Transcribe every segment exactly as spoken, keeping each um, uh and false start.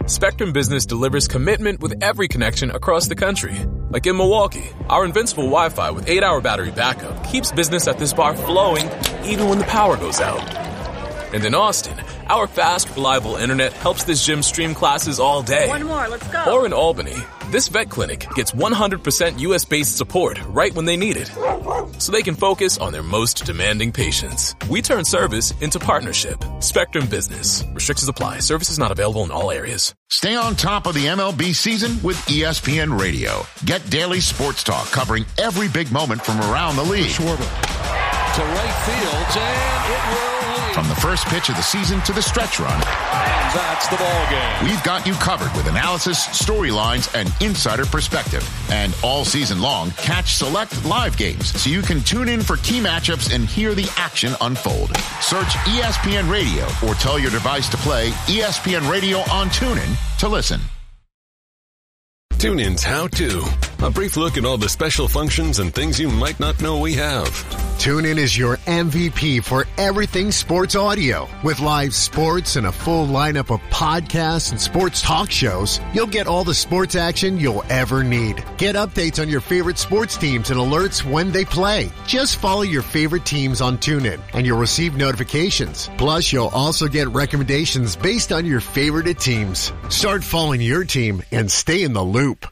Spectrum Business delivers commitment with every connection across the country. Like in Milwaukee, our invincible Wi-Fi with eight hour battery backup keeps business at this bar flowing even when the power goes out. And in Austin, our fast, reliable internet helps this gym stream classes all day. One more, let's go. Or in Albany, this vet clinic gets one hundred percent U S-based support right when they need it, so they can focus on their most demanding patients. We turn service into partnership. Spectrum Business. Restrictions apply. Services not available in all areas. Stay on top of the M L B season with E S P N Radio. Get daily sports talk covering every big moment from around the league. Schwarber to right field, and it will lead. From the first pitch of the season to the stretch run. And that's the ball game. We've got you covered with analysis, storylines, and insider perspective. And all season long, catch select live games so you can tune in for key matchups and hear the action unfold. Search E S P N Radio or tell your device to play E S P N Radio on TuneIn to listen. TuneIn's How To. A brief look at all the special functions and things you might not know we have. TuneIn is your M V P for everything sports audio. With live sports and a full lineup of podcasts and sports talk shows, you'll get all the sports action you'll ever need. Get updates on your favorite sports teams and alerts when they play. Just follow your favorite teams on TuneIn and you'll receive notifications. Plus, you'll also get recommendations based on your favorite teams. Start following your team and stay in the loop.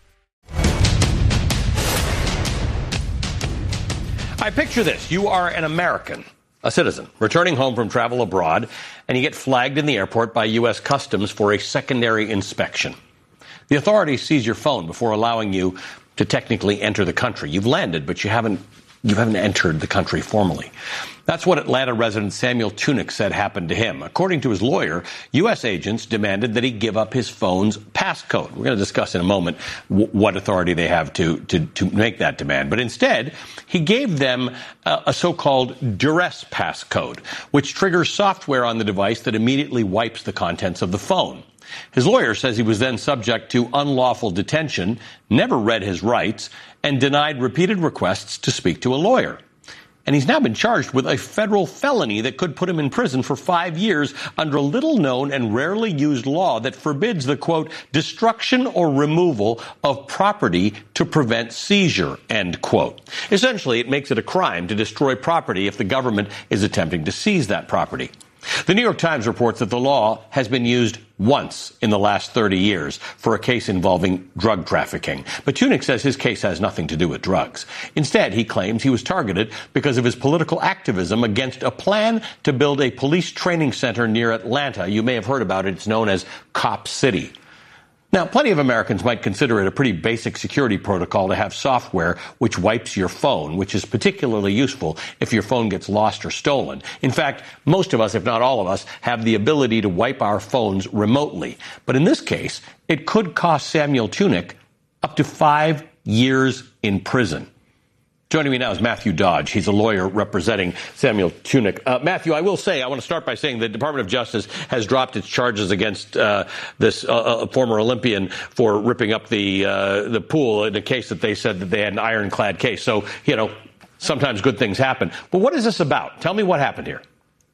I picture this. You are an American, a citizen, returning home from travel abroad, and you get flagged in the airport by U S Customs for a secondary inspection. The authorities seize your phone before allowing you to technically enter the country. You've landed, but you haven't you haven't entered the country formally. That's what Atlanta resident Samuel Tunick said happened to him. According to his lawyer, U S agents demanded that he give up his phone's passcode. We're going to discuss in a moment w- what authority they have to, to, to make that demand. But instead, he gave them uh, a so-called duress passcode, which triggers software on the device that immediately wipes the contents of the phone. His lawyer says he was then subject to unlawful detention, never read his rights, and denied repeated requests to speak to a lawyer. And he's now been charged with a federal felony that could put him in prison for five years under a little-known and rarely used law that forbids the, quote, destruction or removal of property to prevent seizure, end quote. Essentially, it makes it a crime to destroy property if the government is attempting to seize that property. The New York Times reports that the law has been used once in the last thirty years for a case involving drug trafficking. But Tunick says his case has nothing to do with drugs. Instead, he claims he was targeted because of his political activism against a plan to build a police training center near Atlanta. You may have heard about it. It's known as Cop City. Now, plenty of Americans might consider it a pretty basic security protocol to have software which wipes your phone, which is particularly useful if your phone gets lost or stolen. In fact, most of us, if not all of us, have the ability to wipe our phones remotely. But in this case, it could cost Samuel Tunick up to five years in prison. Joining me now is Matthew Dodge. He's a lawyer representing Samuel Tunick. Uh, Matthew, I will say, I want to start by saying the Department of Justice has dropped its charges against uh, this uh, former Olympian for ripping up the uh, the pool in a case that they said that they had an ironclad case. So, you know, sometimes good things happen. But what is this about? Tell me what happened here.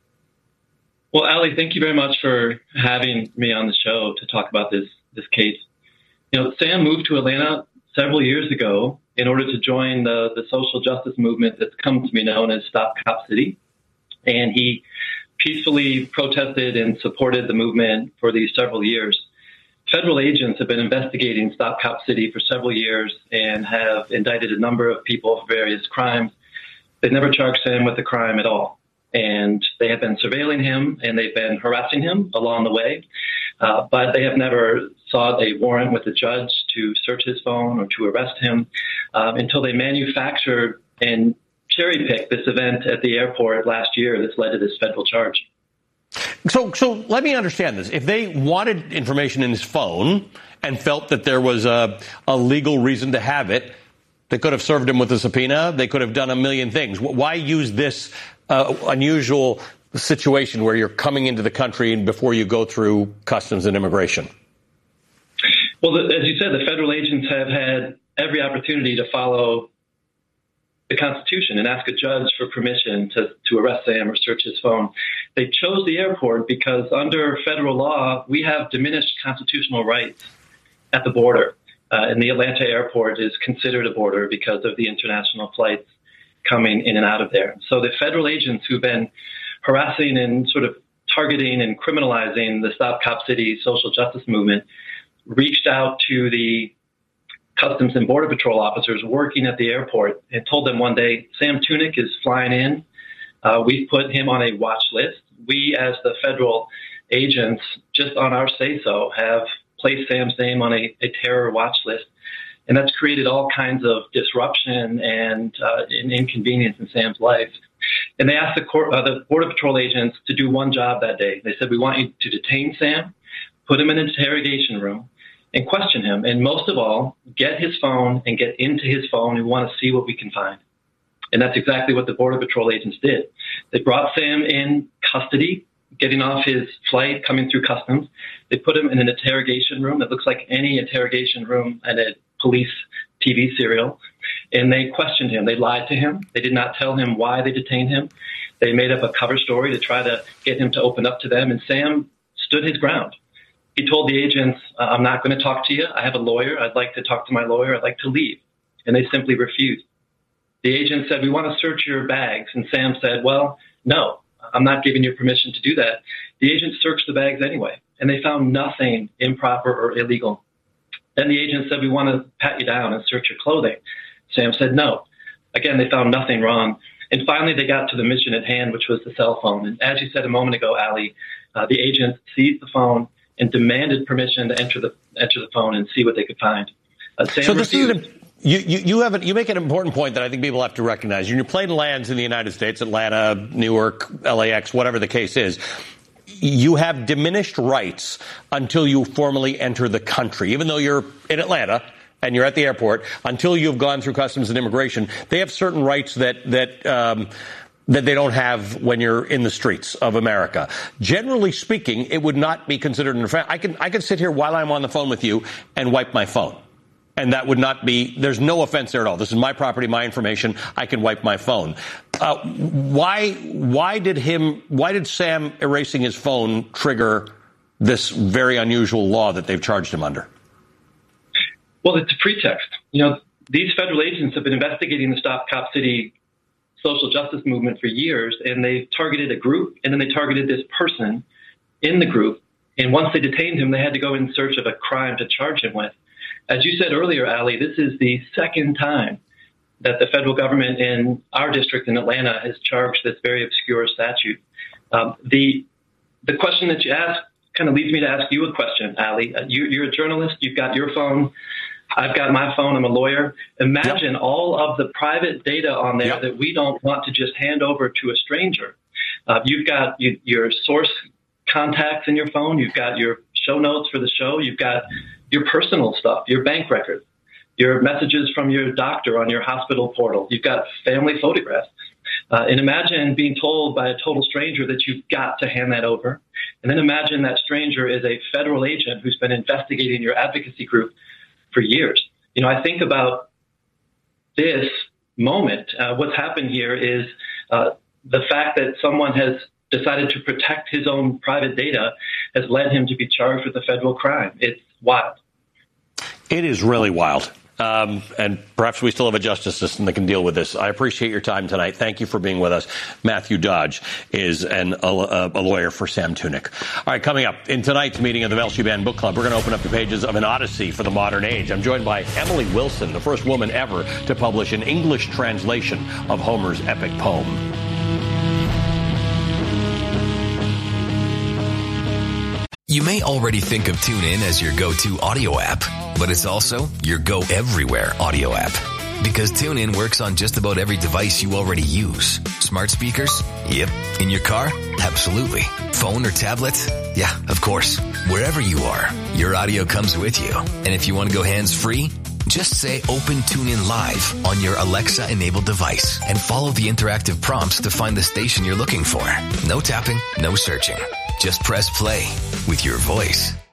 Well, Ali, thank you very much for having me on the show to talk about this this case. You know, Sam moved to Atlanta several years ago in order to join the, the social justice movement that's come to be known as Stop Cop City. And he peacefully protested and supported the movement for these several years. Federal agents have been investigating Stop Cop City for several years and have indicted a number of people for various crimes. They've never charged him with a crime at all. And they have been surveilling him and they've been harassing him along the way. Uh, but they have never sought a warrant with a judge to search his phone or to arrest him um, until they manufactured and cherry-picked this event at the airport last year that's led to this federal charge. So, so let me understand this. If they wanted information in his phone and felt that there was a, a legal reason to have it, they could have served him with a subpoena. They could have done a million things. Why use this uh, unusual situation where you're coming into the country and before you go through customs and immigration? Well, the, as you said, the federal agents have had every opportunity to follow the Constitution and ask a judge for permission to, to arrest Sam or search his phone. They chose the airport because under federal law, we have diminished constitutional rights at the border. Uh, and the Atlanta airport is considered a border because of the international flights coming in and out of there. So the federal agents who've been harassing and sort of targeting and criminalizing the Stop Cop City social justice movement reached out to the Customs and Border Patrol officers working at the airport and told them one day, Sam Tunick is flying in. Uh, we've put him on a watch list. We, as the federal agents, just on our say-so, have placed Sam's name on a, a terror watch list. And that's created all kinds of disruption and, uh, and inconvenience in Sam's life. And they asked the, court, uh, the Border Patrol agents to do one job that day. They said, we want you to detain Sam, put him in an interrogation room, and question him. And most of all, get his phone and get into his phone. We want to see what we can find. And that's exactly what the Border Patrol agents did. They brought Sam in custody, getting off his flight, coming through customs. They put him in an interrogation room that looks like any interrogation room in a police T V serial. And they questioned him. They lied to him. They did not tell him why they detained him. They made up a cover story to try to get him to open up to them. And Sam stood his ground. He told the agents, I'm not going to talk to you. I have a lawyer. I'd like to talk to my lawyer. I'd like to leave. And they simply refused. The agent said, we want to search your bags. And Sam said, well, no, I'm not giving you permission to do that. The agents searched the bags anyway, and they found nothing improper or illegal. Then the agent said, we want to pat you down and search your clothing. Sam said, no. Again, they found nothing wrong. And finally, they got to the mission at hand, which was the cell phone. And as you said a moment ago, Ali, uh, the agents seized the phone and demanded permission to enter the enter the phone and see what they could find. Uh, Sam so this refused. is you, you, you, have a, you make an important point that I think people have to recognize. When your plane lands in the United States, Atlanta, Newark, L A X, whatever the case is, you have diminished rights until you formally enter the country. Even though you're in Atlanta and you're at the airport, until you've gone through customs and immigration, they have certain rights that that um, that they don't have when you're in the streets of America. Generally speaking, it would not be considered an offense. I can I can sit here while I'm on the phone with you and wipe my phone. And that would not be, there's no offense there at all. This is my property, my information. I can wipe my phone. Uh, why, why did him, why did Sam erasing his phone trigger this very unusual law that they've charged him under? Well, it's a pretext. You know, these federal agents have been investigating the Stop Cop City social justice movement for years, and they targeted a group, and then they targeted this person in the group. And once they detained him, they had to go in search of a crime to charge him with. As you said earlier, Ali, this is the second time that the federal government in our district in Atlanta has charged this very obscure statute. Um, the the question that you asked kind of leads me to ask you a question, Ali. Uh, you, you're a journalist. You've got your phone. I've got my phone. I'm a lawyer. Imagine yep. all of the private data on there yep. that we don't want to just hand over to a stranger. Uh, you've got you, your source contacts in your phone. You've got your show notes for the show. You've got your personal stuff, your bank records, your messages from your doctor on your hospital portal. You've got family photographs. Uh, and imagine being told by a total stranger that you've got to hand that over. And then imagine that stranger is a federal agent who's been investigating your advocacy group for years. You know, I think about this moment. Uh, what's happened here is uh, the fact that someone has decided to protect his own private data has led him to be charged with a federal crime. It's wild. It is really wild. Um, and perhaps we still have a justice system that can deal with this. I appreciate your time tonight. Thank you for being with us. Matthew Dodge is an, a, a lawyer for Sam Tunick. All right, coming up in tonight's meeting of the Velshi Band Book Club, we're going to open up the pages of An Odyssey for the Modern Age. I'm joined by Emily Wilson, the first woman ever to publish an English translation of Homer's epic poem. You may already think of TuneIn as your go-to audio app, but it's also your go-everywhere audio app. Because TuneIn works on just about every device you already use. Smart speakers? Yep. In your car? Absolutely. Phone or tablet? Yeah, of course. Wherever you are, your audio comes with you. And if you want to go hands-free, just say Open TuneIn Live on your Alexa-enabled device and follow the interactive prompts to find the station you're looking for. No tapping, no searching. Just press play with your voice.